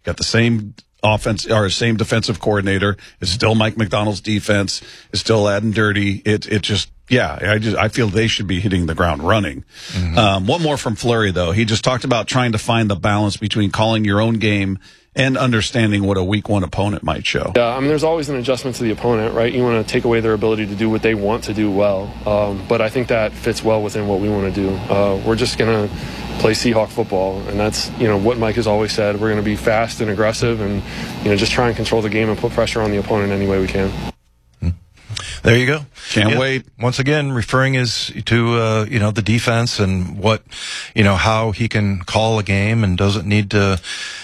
got the same offense or same defensive coordinator. It's still Mike McDonald's defense. It's still Adam Dirty. It just, I feel they should be hitting the ground running. One more from Fleury, though. He just talked about trying to find the balance between calling your own game and understanding what a week one opponent might show. Yeah, I mean, there's always an adjustment to the opponent, right? You want to take away their ability to do what they want to do well. But I think that fits well within what we want to do. We're just going to play Seahawk football, and that's, what Mike has always said. We're going to be fast and aggressive and, just try and control the game and put pressure on the opponent any way we can. There you go. Can't wait. Once again, referring to the defense and what, how he can call a game and doesn't need to,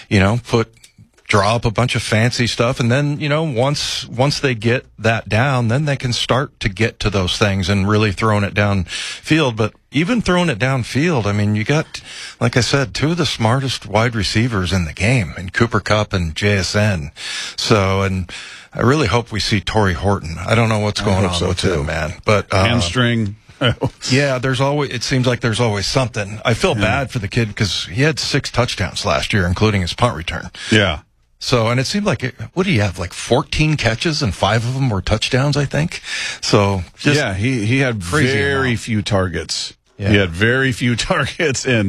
draw up a bunch of fancy stuff. And then, once they get that down, then they can start to get to those things and really throwing it downfield. But even throwing it downfield, I mean, you got, like I said, two of the smartest wide receivers in the game, in Cooper Kupp and JSN. So, and I really hope we see Torrey Horton. I don't know what's going on with him, man. But hamstring. Yeah, it seems like there's always something. I feel bad for the kid because he had 6 touchdowns last year, including his punt return. Yeah. So, and it seemed like, what do you have, like 14 catches and 5 of them were touchdowns, I think? So, he had very few targets. Yeah. He had very few targets and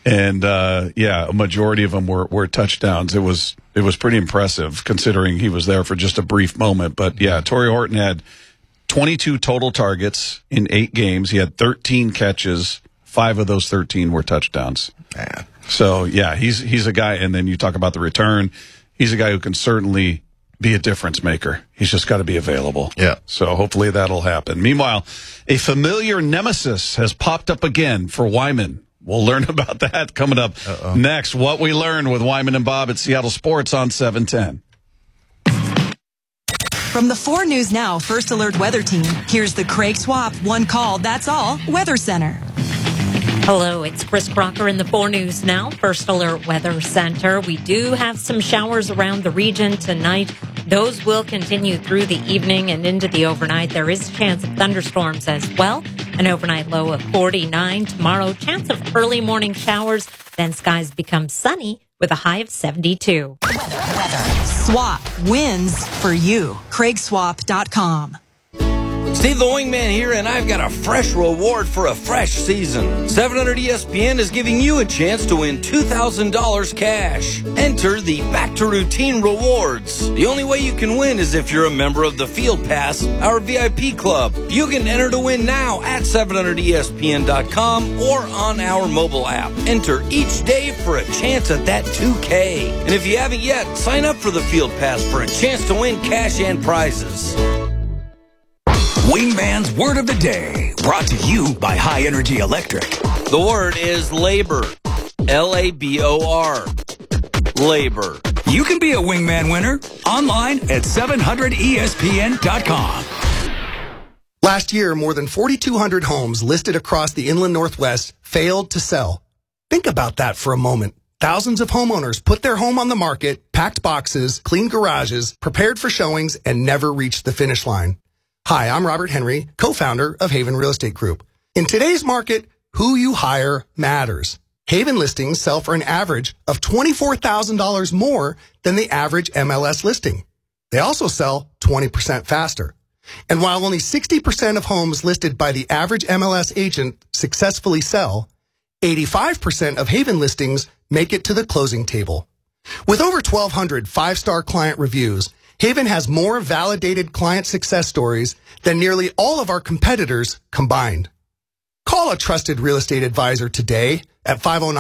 a majority of them were touchdowns. It was pretty impressive considering he was there for just a brief moment. But Torrey Horton had 22 total targets in 8 games. He had 13 catches. 5 of those 13 were touchdowns. Man. So, he's a guy. And then you talk about the return. He's a guy who can certainly be a difference maker. He's just got to be available. Yeah. So hopefully that'll happen. Meanwhile, a familiar nemesis has popped up again for Wyman. We'll learn about that coming up next. What we learned with Wyman and Bob at Seattle Sports on 710. From the 4 News Now First Alert Weather Team, here's the Craig Swap One Call, That's All Weather Center. Hello, it's Chris Crocker in the 4 News Now First Alert Weather Center. We do have some showers around the region tonight. Those will continue through the evening and into the overnight. There is a chance of thunderstorms as well. An overnight low of 49 tomorrow. Chance of early morning showers. Then skies become sunny with a high of 72. Weather. Swap wins for you. CraigSwap.com. Steve the Wingman here, and I've got a fresh reward for a fresh season. 700 ESPN is giving you a chance to win $2,000 cash. Enter the Back to Routine rewards. The only way you can win is if you're a member of the Field Pass, our VIP club. You can enter to win now at 700ESPN.com or on our mobile app. Enter each day for a chance at that $2K. And if you haven't yet, sign up for the Field Pass for a chance to win cash and prizes. Wingman's Word of the Day, brought to you by High Energy Electric. The word is labor. L-A-B-O-R. Labor. You can be a Wingman winner online at 700ESPN.com. Last year, more than 4,200 homes listed across the inland Northwest failed to sell. Think about that for a moment. Thousands of homeowners put their home on the market, packed boxes, cleaned garages, prepared for showings, and never reached the finish line. Hi, I'm Robert Henry, co-founder of Haven Real Estate Group. In today's market, who you hire matters. Haven listings sell for an average of $24,000 more than the average MLS listing. They also sell 20% faster. And while only 60% of homes listed by the average MLS agent successfully sell, 85% of Haven listings make it to the closing table. With over 1,200 5-star client reviews, Haven has more validated client success stories than nearly all of our competitors combined. Call a trusted real estate advisor today at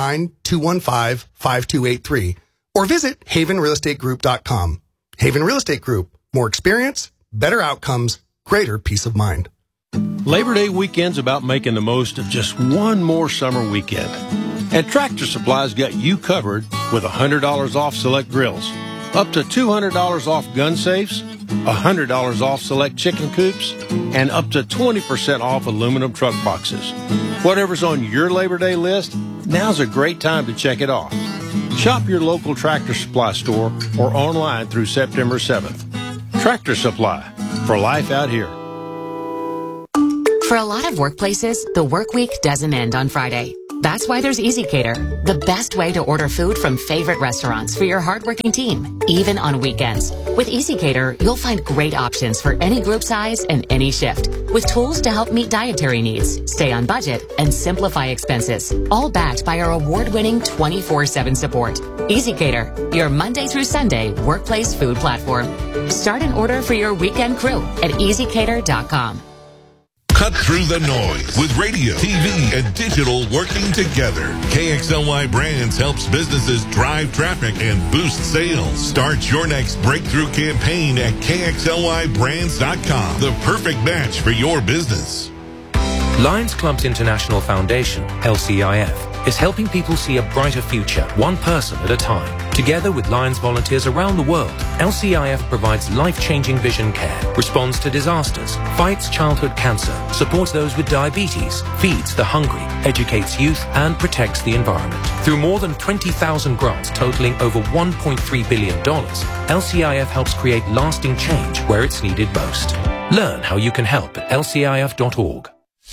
509-215-5283 or visit havenrealestategroup.com. Haven Real Estate Group. More experience, better outcomes, greater peace of mind. Labor Day weekend's about making the most of just one more summer weekend. And Tractor Supply's got you covered with $100 off select grills, up to $200 off gun safes, $100 off select chicken coops, and up to 20% off aluminum truck boxes. Whatever's on your Labor Day list, now's a great time to check it off. Shop your local Tractor Supply store or online through September 7th. Tractor Supply, for life out here. For a lot of workplaces, the work week doesn't end on Friday. That's why there's EasyCater, the best way to order food from favorite restaurants for your hardworking team, even on weekends. With EasyCater, you'll find great options for any group size and any shift, with tools to help meet dietary needs, stay on budget, and simplify expenses, all backed by our award-winning 24/7 support. EasyCater, your Monday through Sunday workplace food platform. Start an order for your weekend crew at easycater.com. Cut through the noise with radio, TV, and digital working together. KXLY Brands helps businesses drive traffic and boost sales. Start your next breakthrough campaign at KXLYBrands.com. The perfect match for your business. Lions Clubs International Foundation, LCIF, is helping people see a brighter future, one person at a time. Together with Lions volunteers around the world, LCIF provides life-changing vision care, responds to disasters, fights childhood cancer, supports those with diabetes, feeds the hungry, educates youth, and protects the environment. Through more than 20,000 grants totaling over $1.3 billion, LCIF helps create lasting change where it's needed most. Learn how you can help at lcif.org.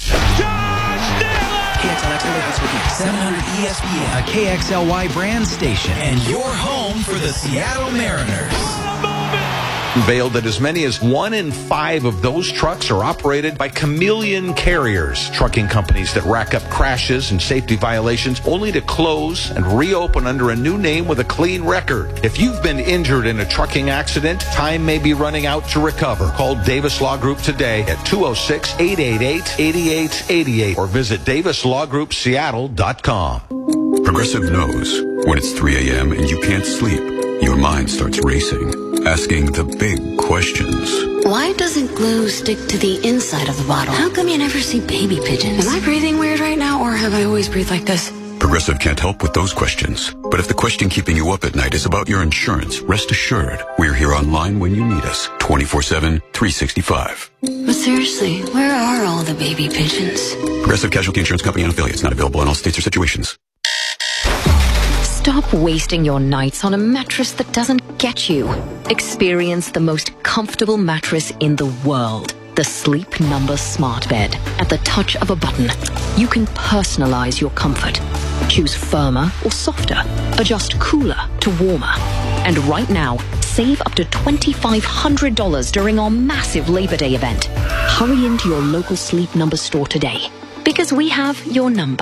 KXLX 700 ESPN, a KXLY brand station, and your home for the Seattle Mariners. Unveiled that as many as 1 in 5 of those trucks are operated by chameleon carriers, trucking companies that rack up crashes and safety violations only to close and reopen under a new name with a clean record. If you've been injured in a trucking accident, time may be running out to recover. Call Davis Law Group today at 206-888-8888 or visit davislawgroupseattle.com. Progressive knows when it's 3 a.m. and you can't sleep, your mind starts racing, asking the big questions. Why doesn't glue stick to the inside of the bottle? How come you never see baby pigeons? Am I breathing weird right now, or have I always breathed like this? Progressive can't help with those questions. But if the question keeping you up at night is about your insurance, rest assured, we're here online when you need us, 24/7, 365. But seriously, where are all the baby pigeons? Progressive Casualty Insurance Company and affiliates, not available in all states or situations. Stop wasting your nights on a mattress that doesn't get you. Experience the most comfortable mattress in the world. The Sleep Number Smart Bed. At the touch of a button, you can personalize your comfort. Choose firmer or softer. Adjust cooler to warmer. And right now, save up to $2,500 during our massive Labor Day event. Hurry into your local Sleep Number store today, because we have your number.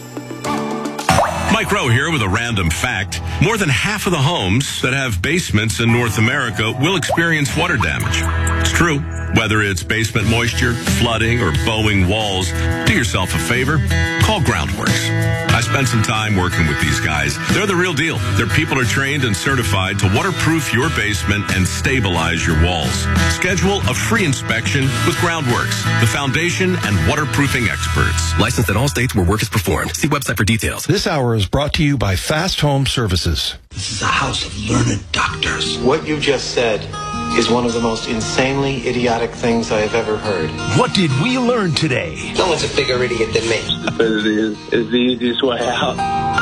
Mike Rowe here with a random fact. More than half of the homes that have basements in North America will experience water damage. It's true. Whether it's basement moisture, flooding, or bowing walls, do yourself a favor. Call Groundworks. I spent some time working with these guys. They're the real deal. Their people are trained and certified to waterproof your basement and stabilize your walls. Schedule a free inspection with Groundworks, the foundation and waterproofing experts. Licensed in all states where work is performed. See website for details. This hour is brought to you by Fast Home Services. This is a house of learned doctors. What you just said is one of the most insanely idiotic things I have ever heard. What did we learn today? No one's a bigger idiot than me. Stupidity is the easiest way out.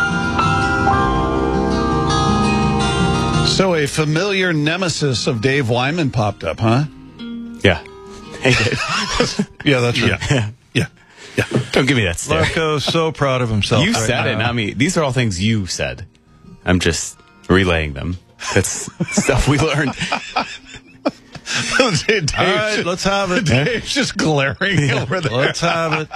So a familiar nemesis of Dave Wyman popped up, huh? Yeah. Hey, Dave. Yeah, that's right. Yeah. Don't give me that stare. Larko's so proud of himself. You right said now. it, not me. These are all things you said. I'm just relaying them. That's stuff we learned. All right, let's have it. Dave's just glaring over there. Let's have it.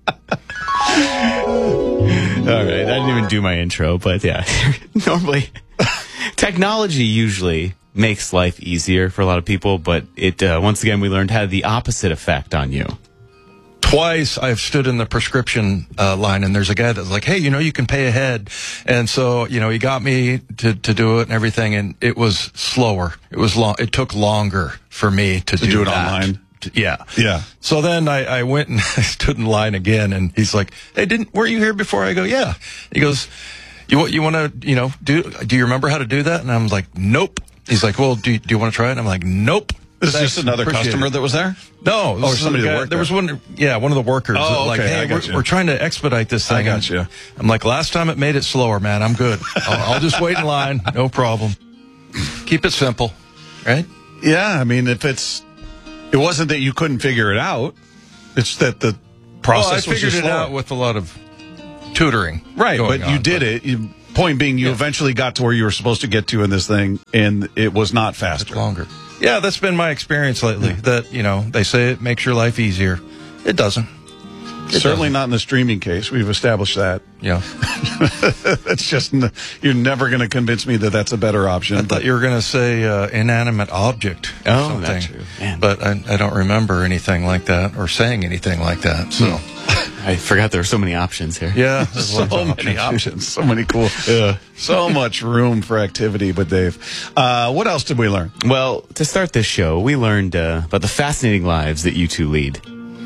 All right, I didn't even do my intro, but yeah. Normally, technology usually makes life easier for a lot of people, but it once again we learned had the opposite effect on you. Twice I've stood in the prescription line, and there's a guy that's like, hey, you can pay ahead. And so, he got me to do it and everything, and it was slower. It was long. It took longer for me to do it that. online. Yeah. Yeah. So then I went and I stood in line again, and he's like, hey, weren't you here before? I go, yeah. He goes, you want to, do you remember how to do that? And I was like, nope. He's like, well, do you want to try it? And I'm like, nope. Is this another customer that was there? No. Or somebody that worked there was one of the workers. Oh, like, okay, hey, we're trying to expedite this thing. I got you. I'm like, last time it made it slower, man. I'm good. I'll just wait in line. No problem. Keep it simple, right? Yeah, I mean, if it wasn't that you couldn't figure it out. It's that the process was just I figured it slower. out with a lot of tutoring. Right, going but you on, did it. Point being, you eventually got to where you were supposed to get to in this thing, and it was not faster. It's longer. Yeah, that's been my experience lately. That, they say it makes your life easier. It doesn't. Certainly not in the streaming case. We've established that. Yeah. It's just, you're never going to convince me that that's a better option. I thought you were going to say inanimate object or something. That's true. Man. But I don't remember anything like that or saying anything like that. So I forgot there were so many options here. Yeah. So many options. So many cool. So much room for activity with Dave. What else did we learn? Well, to start this show, we learned about the fascinating lives that you two lead.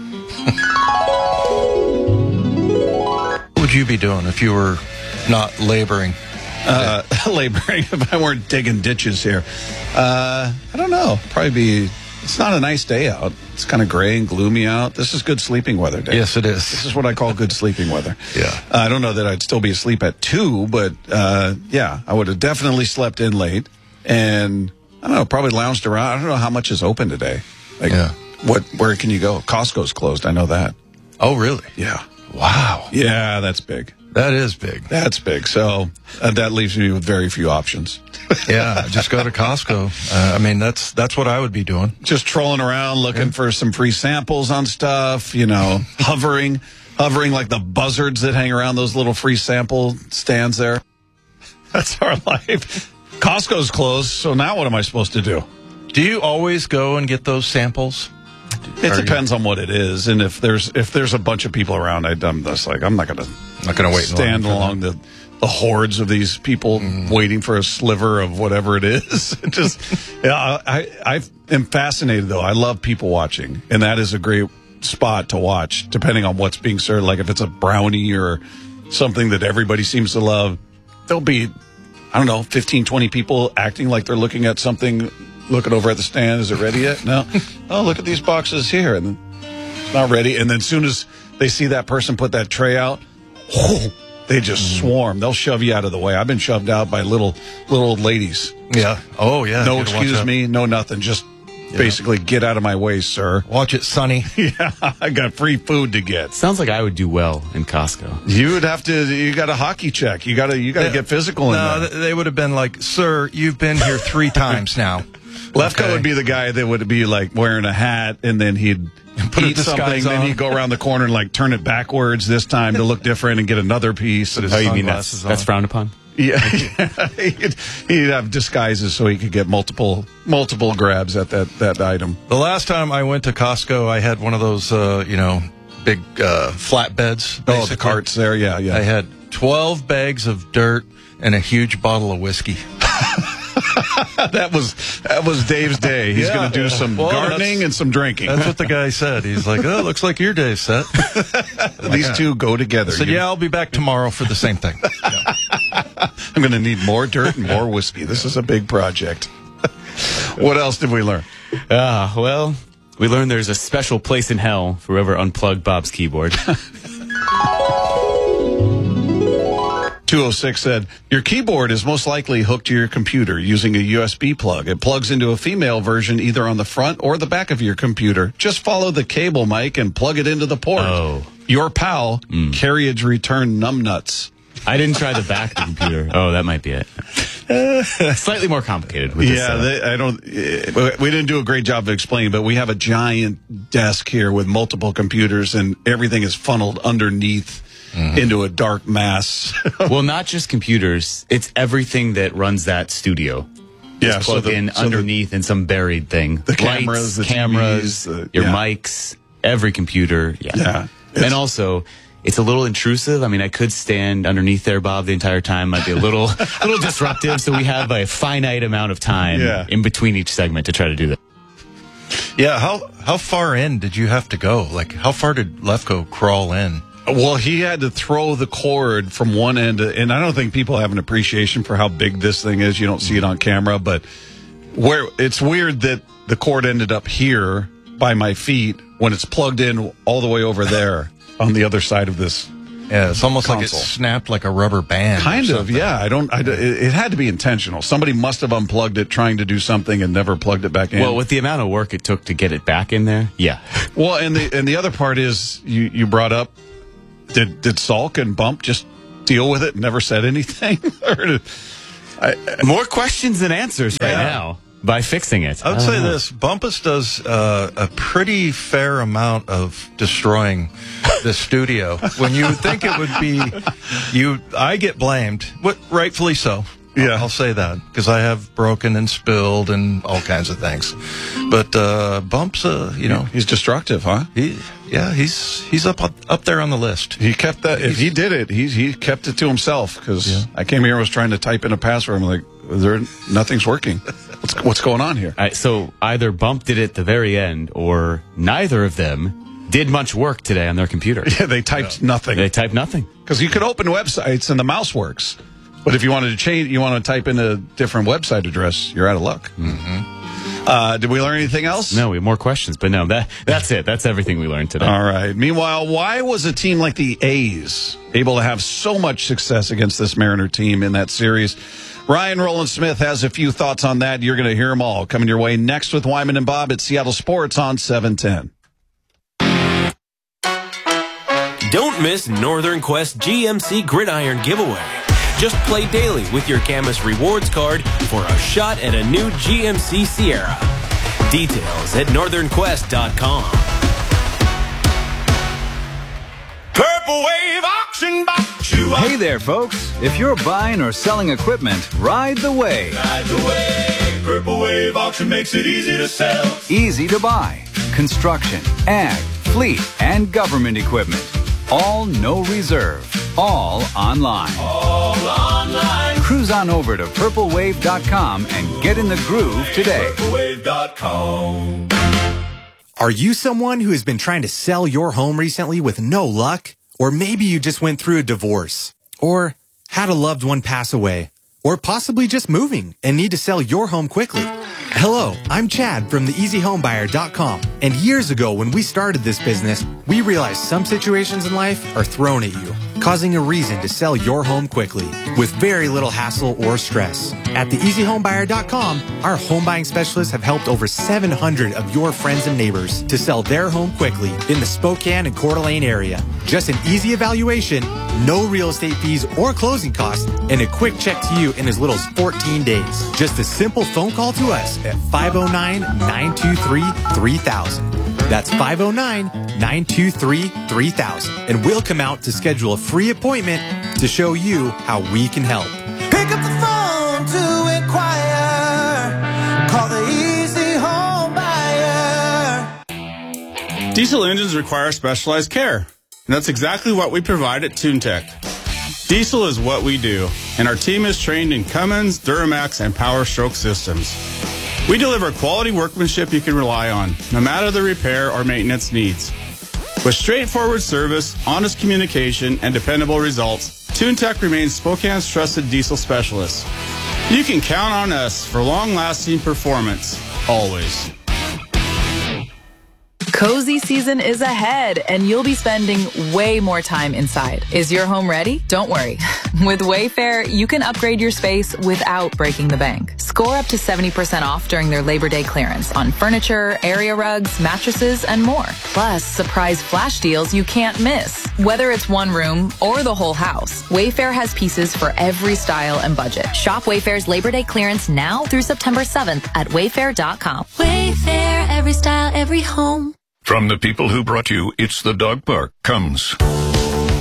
What would you be doing if you were not laboring? Laboring, if I weren't digging ditches here. I don't know. Probably it's not a nice day out. It's kind of gray and gloomy out. This is good sleeping weather, Dave. Yes, it is. This is what I call good sleeping weather. Yeah. I don't know that I'd still be asleep at 2, but yeah, I would have definitely slept in late. And I don't know, probably lounged around. I don't know how much is open today. Where can you go? Costco's closed. I know that. Oh, really? Yeah. Wow. Yeah, that's big. That is big. That's big. So that leaves me with very few options. Yeah, just go to Costco. I mean, that's what I would be doing. Just trolling around, looking for some free samples on stuff, hovering like the buzzards that hang around those little free sample stands there. That's our life. Costco's closed, so now what am I supposed to do? Do you always go and get those samples? It depends on what it is, and if there's a bunch of people around, I'm just like, I'm not gonna wait stand along the hordes of these people waiting for a sliver of whatever it is. I am fascinated though. I love people watching, and that is a great spot to watch, depending on what's being served. Like if it's a brownie or something that everybody seems to love, there'll be, 15, 20 people acting like they're looking at something. Looking over at the stand, is it ready yet? No. Oh, look at these boxes here, and it's not ready. And then as soon as they see that person put that tray out, they just swarm. They'll shove you out of the way. I've been shoved out by little old ladies. Yeah. Oh, yeah. No excuse me, no nothing. Just basically get out of my way, sir. Watch it, Sonny. Yeah, I got free food to get. Sounds like I would do well in Costco. You would have to. You got a hockey check. You got to get physical in there. No, they would have been like, "Sir, you've been here 3 times now." Lefko would be the guy that would be like wearing a hat, and then he'd eat something, then he'd go around the corner and like turn it backwards this time to look different and get another piece. Oh, you mean that's frowned upon? Yeah. He'd have disguises so he could get multiple grabs at that item. The last time I went to Costco, I had one of those, big flatbeds. Oh, the carts there, yeah. I had 12 bags of dirt and a huge bottle of whiskey. That was Dave's day. He's going to do some gardening and some drinking. That's what the guy said. He's like, "Oh, looks like your day's set." These two go together. I said, "Yeah, I'll be back tomorrow for the same thing." I'm going to need more dirt and more whiskey. This is a big project. What else did we learn? Well, we learned there's a special place in hell for whoever unplugged Bob's keyboard. 206 said, your keyboard is most likely hooked to your computer using a USB plug. It plugs into a female version either on the front or the back of your computer. Just follow the cable, Mike, and plug it into the port. Oh. Your pal, carriage return numbnuts. I didn't try the back of the computer. Oh, that might be it. Slightly more complicated with this. We didn't do a great job of explaining, but we have a giant desk here with multiple computers, and everything is funneled underneath into a dark mass. Well, not just computers. It's everything that runs that studio. Yeah, it's plugged in underneath in some buried thing. The cameras, Lights, the cameras, TVs, your mics, every computer. Yeah. And also, it's a little intrusive. I mean, I could stand underneath there, Bob, the entire time. Might be a little disruptive. So we have a finite amount of time in between each segment to try to do that. Yeah. How far in did you have to go? Like, how far did Lefko crawl in? Well, he had to throw the cord from one end, and I don't think people have an appreciation for how big this thing is. You don't see it on camera, but where it's weird that the cord ended up here by my feet when it's plugged in all the way over there on the other side of this. Yeah, it's almost console. like it snapped like a rubber band. Kind of, yeah. It had to be intentional. Somebody must have unplugged it trying to do something and never plugged it back in. Well, with the amount of work it took to get it back in there, yeah. Well, and the other part is you brought up Did Salk and Bump just deal with it and never said anything? More questions than answers right now by fixing it. I would say this. Bumpus does a pretty fair amount of destroying the studio. When you would think it would be I get blamed, rightfully so. Yeah, I'll say that because I have broken and spilled and all kinds of things. But Bumps, he's destructive, huh? He's up there on the list. He kept that. If he did it, he kept it to himself. Because I came here and was trying to type in a password. I'm like, nothing's working. What's going on here? So either Bump did it at the very end, or neither of them did much work today on their computer. Yeah, they typed nothing. They typed nothing because you could open websites and the mouse works. But if you wanted to change, you want to type in a different website address, you're out of luck. Mm-hmm. Did we learn anything else? No, we have more questions, but no, that's it. That's everything we learned today. All right. Meanwhile, why was a team like the A's able to have so much success against this Mariner team in that series? Ryan Roland Smith has a few thoughts on that. You're going to hear them all coming your way next with Wyman and Bob at Seattle Sports on 710. Don't miss Northern Quest GMC Gridiron giveaway. Just play daily with your Camus Rewards card for a shot at a new GMC Sierra. Details at northernquest.com. Purple Wave Auction Box. Hey there, folks. If you're buying or selling equipment, ride the wave. Ride the wave. Purple Wave Auction makes it easy to sell. Easy to buy. Construction, ag, fleet, and government equipment. All no reserve. All online. All online. Cruise on over to purplewave.com and get in the groove today. Purplewave.com. Are you someone who has been trying to sell your home recently with no luck? Or maybe you just went through a divorce, or had a loved one pass away, or possibly just moving and need to sell your home quickly. Hello, I'm Chad from theeasyhomebuyer.com. And years ago when we started this business, we realized some situations in life are thrown at you, causing a reason to sell your home quickly with very little hassle or stress. At theeasyhomebuyer.com, our home buying specialists have helped over 700 of your friends and neighbors to sell their home quickly in the Spokane and Coeur d'Alene area. Just an easy evaluation, no real estate fees or closing costs, and a quick check to you in as little as 14 days. Just a simple phone call to us at 509-923-3000. That's 509-923-3000. And we'll come out to schedule a free appointment to show you how we can help. Pick up the phone to inquire. Call the Easy Home Buyer. Diesel engines require specialized care, and that's exactly what we provide at TuneTech. Diesel is what we do, and our team is trained in Cummins, Duramax, and Power Stroke systems. We deliver quality workmanship you can rely on, no matter the repair or maintenance needs. With straightforward service, honest communication, and dependable results, TuneTech remains Spokane's trusted diesel specialist. You can count on us for long-lasting performance, always. Cozy season is ahead, and you'll be spending way more time inside. Is your home ready? Don't worry. With Wayfair, you can upgrade your space without breaking the bank. Score up to 70% off during their Labor Day clearance on furniture, area rugs, mattresses, and more. Plus, surprise flash deals you can't miss. Whether it's one room or the whole house, Wayfair has pieces for every style and budget. Shop Wayfair's Labor Day clearance now through September 7th at wayfair.com. Wayfair, every style, every home. From the people who brought you It's the Dog Park comes